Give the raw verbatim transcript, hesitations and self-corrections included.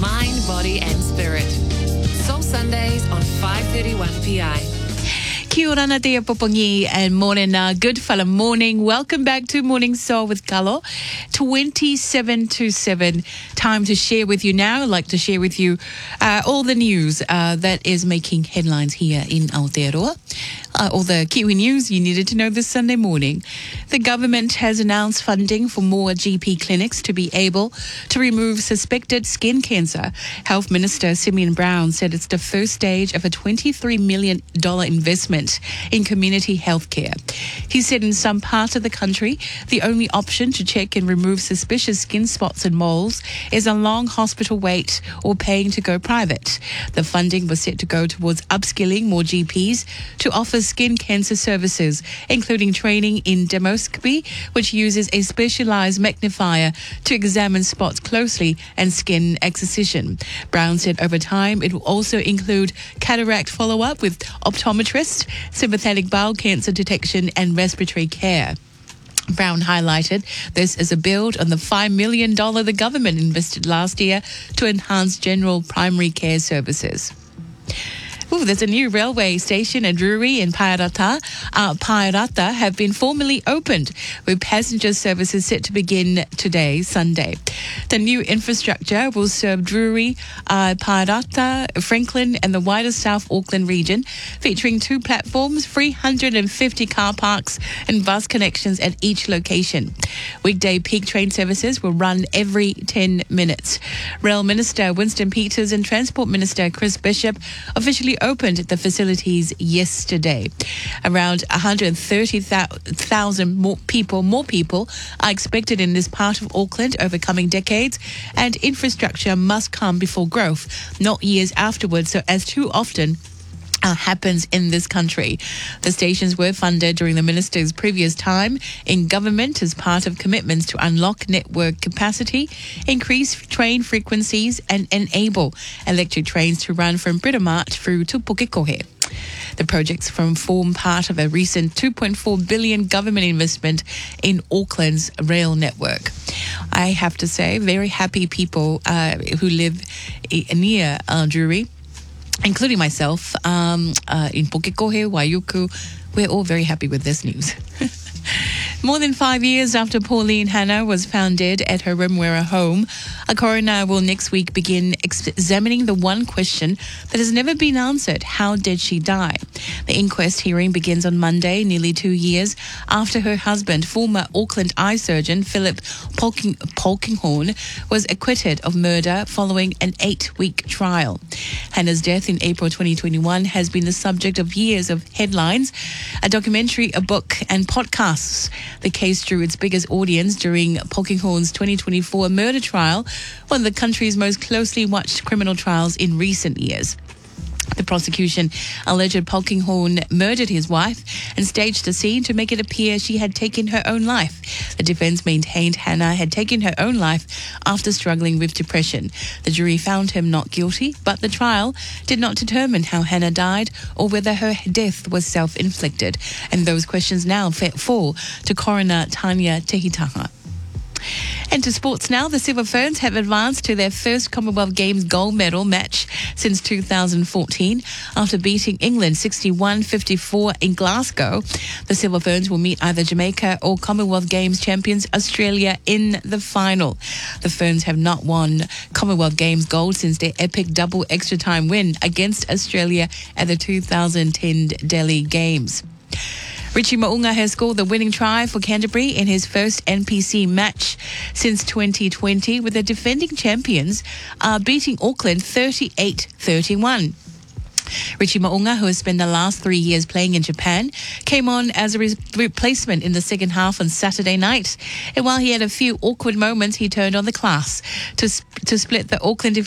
mind, body and spirit. Soul Sundays on five thirty-one P I. Kia ora na te popongi and morena. Good fella morning. Welcome back to Morning Soul with Kalo. twenty-seven to seven. Time to share with you now. I'd like to share with you uh, all the news uh, that is making headlines here in Aotearoa. Uh, all the Kiwi news you needed to know this Sunday morning. The government has announced funding for more G P clinics to be able to remove suspected skin cancer. Health Minister Simeon Brown said it's the first stage of a twenty-three million dollars investment in community healthcare. He said in some parts of the country, the only option to check and remove suspicious skin spots and moles is a long hospital wait or paying to go private. The funding was set to go towards upskilling more G Ps to offer skin cancer services, including training in dermoscopy, which uses a specialized magnifier to examine spots closely, and skin excision. Brown said over time it will also include cataract follow-up with optometrists, sympathetic bowel cancer detection and respiratory care. Brown highlighted this as a build on the five million dollars the government invested last year to enhance general primary care services. Ooh, there's a new railway station at Drury in Pairata. Uh, Pairata have been formally opened, with passenger services set to begin today, Sunday. The new infrastructure will serve Drury, uh, Pairata, Franklin and the wider South Auckland region, featuring two platforms, three hundred fifty car parks and bus connections at each location. Weekday peak train services will run every ten minutes. Rail Minister Winston Peters and Transport Minister Chris Bishop officially opened the facilities yesterday. Around one hundred thirty thousand more people, more people are expected in this part of Auckland over coming decades, and infrastructure must come before growth, not years afterwards, so as too often Uh, happens in this country. The stations were funded during the minister's previous time in government as part of commitments to unlock network capacity, increase train frequencies and enable electric trains to run from Britomart through to Pukekohe. The projects from form part of a recent two point four billion dollars government investment in Auckland's rail network. I have to say, very happy people uh, who live near uh, Drury, including myself, um, uh, in Pukekohe, Waiuku. We're all very happy with this news. More than five years after Pauline Hanna was found dead at her Remuera home, a coroner will next week begin ex- examining the one question that has never been answered: how did she die? The inquest hearing begins on Monday, nearly two years after her husband, former Auckland eye surgeon Philip Polking- Polkinghorne, was acquitted of murder following an eight-week trial. Hannah's death in April twenty twenty-one has been the subject of years of headlines, a documentary, a book and podcasts. The case drew its biggest audience during Polkinghorne's twenty twenty-four murder trial, one of the country's most closely watched criminal trials in recent years. The prosecution alleged Polkinghorne murdered his wife and staged a scene to make it appear she had taken her own life. The defense maintained Hannah had taken her own life after struggling with depression. The jury found him not guilty, but the trial did not determine how Hannah died or whether her death was self-inflicted. And those questions now fall to coroner Tanya Tehitaha. And to sports now, the Silver Ferns have advanced to their first Commonwealth Games gold medal match since two thousand fourteen. After beating England sixty-one fifty-four in Glasgow, the Silver Ferns will meet either Jamaica or Commonwealth Games champions Australia in the final. The Ferns have not won Commonwealth Games gold since their epic double extra time win against Australia at the two thousand ten Delhi Games. Richie Mo'unga has scored the winning try for Canterbury in his first N P C match since twenty twenty, with the defending champions uh, beating Auckland thirty-eight thirty-one. Richie Mo'unga, who has spent the last three years playing in Japan, came on as a re- replacement in the second half on Saturday night. And while he had a few awkward moments, he turned on the class to, sp- to split the Auckland